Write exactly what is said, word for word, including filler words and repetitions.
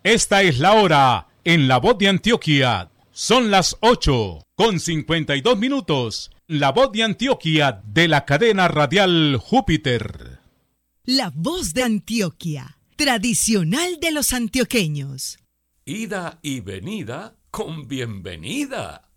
Esta es la hora en La Voz de Antioquia. Son las ocho con cincuenta y dos minutos. La Voz de Antioquia de la cadena radial Júpiter. La Voz de Antioquia, tradicional de los antioqueños. Ida y venida con bienvenida.